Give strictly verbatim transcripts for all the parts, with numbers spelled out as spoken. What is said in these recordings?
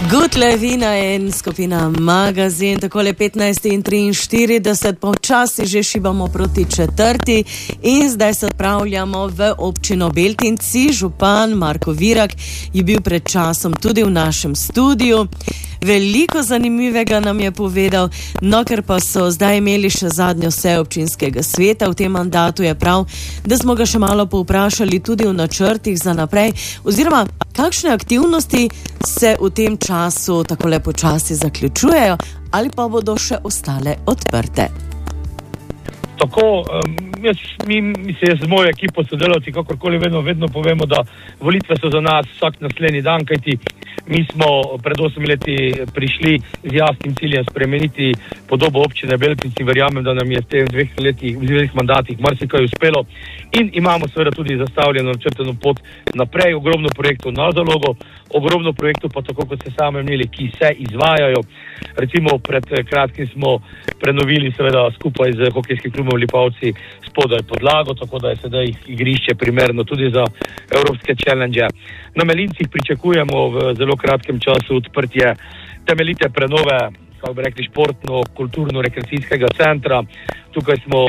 Gutle vina in skupina Magazin, takole petnajst in triinštirideset, počasi že šibamo proti četrti in zdaj se odpravljamo v občino Beltinci. Župan Marko Virak je bil pred časom tudi v našem studiu. Veliko zanimivega nam je povedal, no ker pa so zdaj imeli še zadnjo sejo občinskega sveta v tem mandatu, je prav, da smo ga še malo povprašali tudi v načrtih za naprej, oziroma kakšne aktivnosti se v tem času tako lepo časi zaključujejo ali pa bodo še ostale odprte. Tako, jaz, mi, mi se z mojo ekipo sodelavci, kakorkoli vedno, vedno povemo, da volitve so za nas vsak naslednji dan, kajti mi smo pred osmimi leti prišli z jasnim ciljem spremeniti podobo občine Beltinci. Verjamem, da nam je v teh dveh letih, v dveh mandatih marsikaj uspelo in imamo seveda tudi zastavljeno načrteno pot naprej, ogromno projektov na zalogo, ogromno projektov pa tako, kot ste sami omenili, ki se izvajajo. Recimo pred kratkim smo prenovili seveda skupaj z hokejskim klubom Lipavci spodaj podlago, tako da je sedaj igrišče primerno tudi za evropske challenge. Na Melincih pričakujemo v zelo kratkem času odprtje temeljite prenove, kako bi rekli, športno-kulturno-rekreacijskega centra. Tukaj smo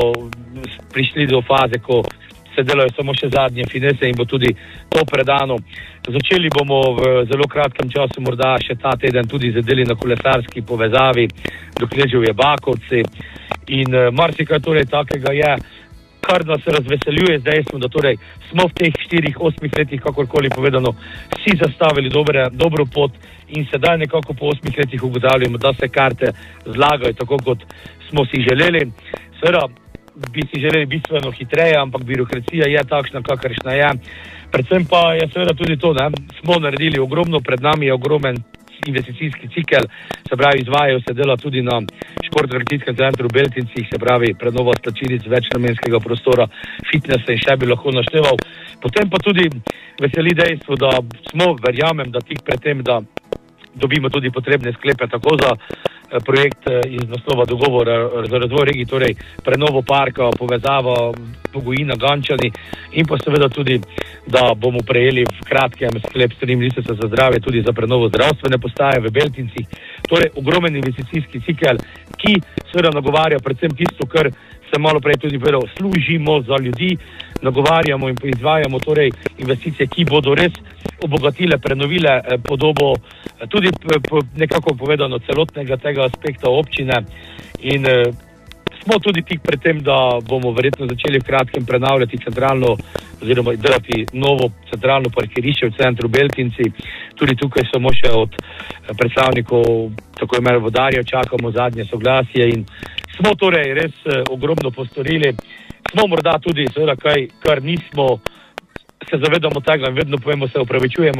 prišli do faze, ko se delajo samo še zadnje finese in bo tudi to predano. Začeli bomo v zelo kratkem času, morda še ta teden, tudi z deli na kolesarski povezavi do Kneževje Bakovci in uh, marsikaj torej takega je, kar nas razveseljuje z dejstvom, da torej smo v teh štirih, osmih letih, kakorkoli povedano, si zastavili dobre, dobro pot in sedaj nekako po osmih letih ugotavljamo, da se karte zlagajo tako, kot smo si želeli. Seveda bi si želeli bistveno hitreje, ampak birokracija je takšna, kakršna je. Predvsem pa je seveda tudi to, ne, smo naredili ogromno, pred nami je ogromen investicijski cikel, se pravi, izvajajo se dela tudi na športno-rekreacijskem centru Beltinci, se pravi, prenova slačilic, večnamenskega prostora, fitnesa in še bi lahko našteval. Potem pa tudi veseli dejstvo, da smo, verjamem, da tik pred tem, da dobimo tudi potrebne sklepe tako za projekt iz naslova dogovora za razvoj regij, torej prenovo parka, povezava Bogojina, Gančani in pa seveda tudi, da bomo prejeli v kratkem sklep strani Ministrstva za zdravje tudi za prenovo zdravstvene postaje v Beltincih. Torej ogromen investicijski cikel, ki seveda nagovarja predvsem tisto, kar sem malo prej tudi povedal, služimo za ljudi, nagovarjamo in izvajamo torej investicije, ki bodo res obogatile, prenovile podobo tudi nekako povedano celotnega tega aspekta občine in eh, smo tudi tik pred tem, da bomo verjetno začeli v kratkem prenavljati centralno oziroma delati novo centralno parkirišče v centru Beltinci. Tudi tukaj samo še od predstavnikov tako imenovanih vodarjev čakamo zadnje soglasje in smo torej res eh, ogromno postorili. Smo morda tudi seveda kaj, kar nismo, se zavedamo tega in vedno povemo, se opravičujemo.